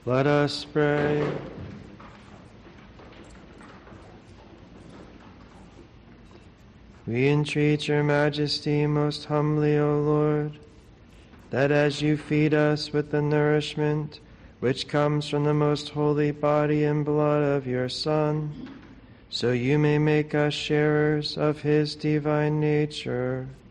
Let us pray. We entreat your majesty most humbly, O Lord, that as you feed us with the nourishment which comes from the most holy body and blood of your Son, so you may make us sharers of his divine nature,